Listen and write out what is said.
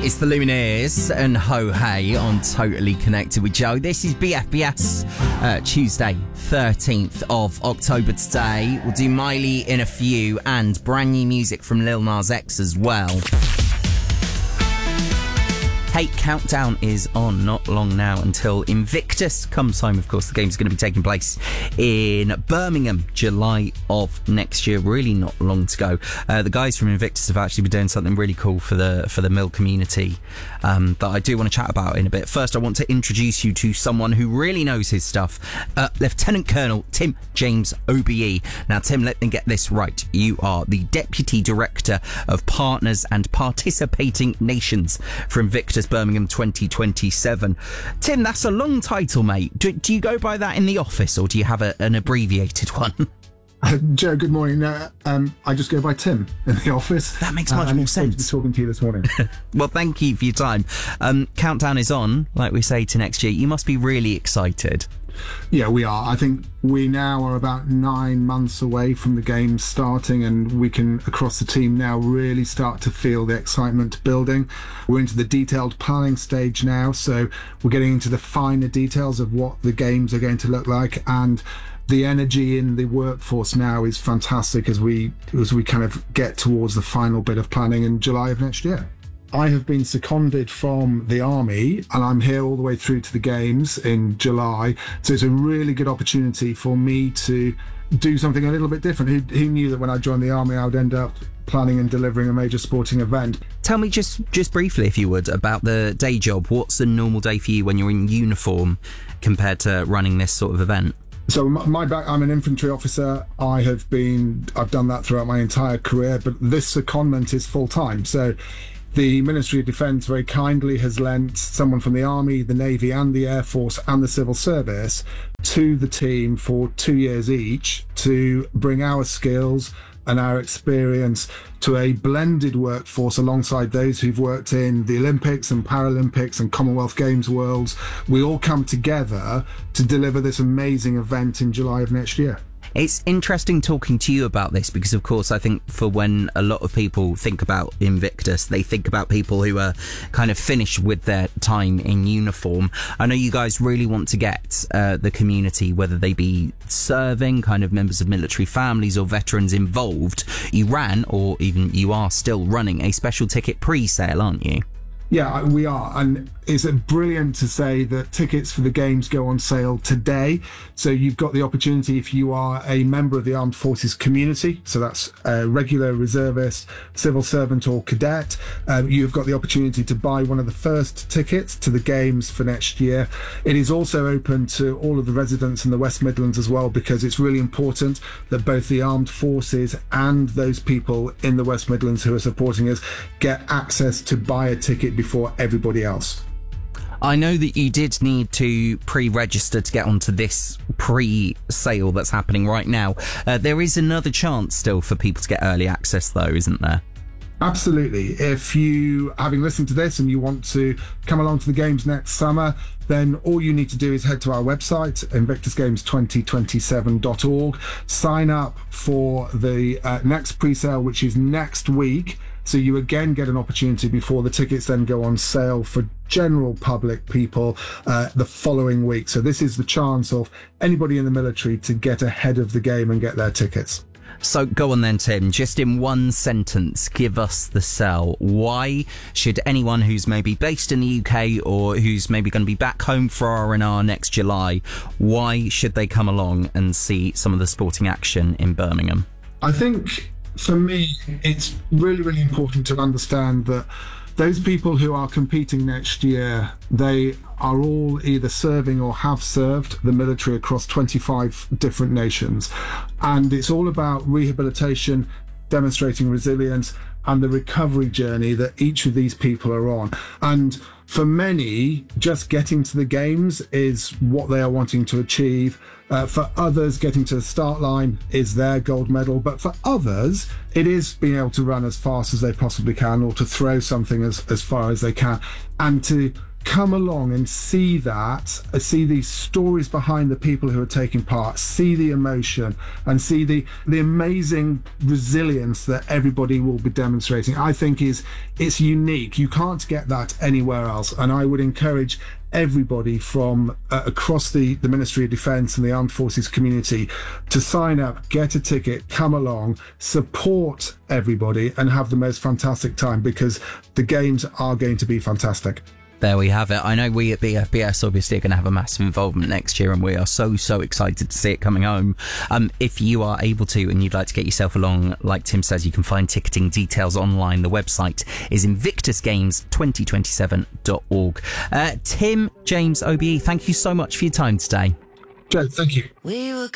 It's the Lumineers and Ho Hey on Totally Connected with Joe. This is BFBS, Tuesday, 13th of October today. We'll do Miley in a few and brand new music from Lil Nas X as well. Hey, Countdown is on, not long now until Invictus comes home. Of course, the game's going to be taking place in Birmingham, July of next year. Really not long to go. The guys from Invictus have actually been doing something really cool for the Mill community that I do want to chat about in a bit. First, I want to introduce you to someone who really knows his stuff. Lieutenant Colonel Tim James OBE. Now, Tim, let me get this right. You are the Deputy Director of Partners and Participating Nations for Invictus Birmingham 2027. Tim, that's a long title, mate. Do you go by that in the office, or do you have an abbreviated one? Joe, good morning. I just go by Tim in the office. That makes much more sense. To be talking to you this morning. Well, thank you for your time. Countdown is on, like we say, to next year. You must be really excited. Yeah, we are. I think we now are about 9 months away from the game starting, and we can, across the team now, really start to feel the excitement building. We're into the detailed planning stage now, so we're getting into the finer details of what the games are going to look like, and the energy in the workforce now is fantastic as we kind of get towards the final bit of planning in July of next year. I have been seconded from the army, and I'm here all the way through to the games in July. So it's a really good opportunity for me to do something a little bit different. Who knew that when I joined the army, I would end up planning and delivering a major sporting event? Tell me just briefly, if you would, about the day job. What's a normal day for you when you're in uniform compared to running this sort of event? So I'm an infantry officer. I've done that throughout my entire career, but this secondment is full time. So the Ministry of Defence very kindly has lent someone from the Army, the Navy and the Air Force and the Civil Service to the team for 2 years each to bring our skills and our experience to a blended workforce alongside those who've worked in the Olympics and Paralympics and Commonwealth Games worlds. We all come together to deliver this amazing event in July of next year. It's interesting talking to you about this because, of course, I think for when a lot of people think about Invictus, they think about people who are kind of finished with their time in uniform. I know you guys really want to get the community, whether they be serving, kind of members of military families or veterans involved. You ran, or even you are still running, a special ticket pre-sale, aren't you? Yeah, we are, and it's brilliant to say that tickets for the games go on sale today. So you've got the opportunity, if you are a member of the Armed Forces community, so that's a regular reservist, civil servant or cadet, you've got the opportunity to buy one of the first tickets to the games for next year. It is also open to all of the residents in the West Midlands as well, because it's really important that both the Armed Forces and those people in the West Midlands who are supporting us get access to buy a ticket before everybody else. I know that you did need to pre-register to get onto this pre-sale that's happening right now. There is another chance still for people to get early access though, isn't there? Absolutely. If you, having listened to this and you want to come along to the games next summer, then all you need to do is head to our website, invictusgames2027.org, sign up for the next pre-sale, which is next week. So you again get an opportunity before the tickets then go on sale for general public people the following week. So this is the chance of anybody in the military to get ahead of the game and get their tickets. So go on then, Tim, just in one sentence, give us the sell. Why should anyone who's maybe based in the UK or who's maybe going to be back home for R&R next July, why should they come along and see some of the sporting action in Birmingham? I think for me, it's really, really important to understand that those people who are competing next year, they are all either serving or have served the military across 25 different nations. And it's all about rehabilitation, demonstrating resilience, and the recovery journey that each of these people are on. And for many, just getting to the games is what they are wanting to achieve. For others, getting to the start line is their gold medal. But for others, it is being able to run as fast as they possibly can, or to throw something as far as they can. And to come along and see that, see these stories behind the people who are taking part, see the emotion and see the amazing resilience that everybody will be demonstrating, I think it's unique. You can't get that anywhere else. And I would encourage everybody from across the Ministry of Defence and the Armed Forces community to sign up, get a ticket, come along, support everybody and have the most fantastic time, because the games are going to be fantastic. There we have it. I know we at BFBS obviously are going to have a massive involvement next year, and we are so excited to see it coming home. If you are able to and you'd like to get yourself along, like Tim says, you can find ticketing details online. The website is invictusgames2027.org. Tim, James, OBE, thank you so much for your time today. Joe, thank you.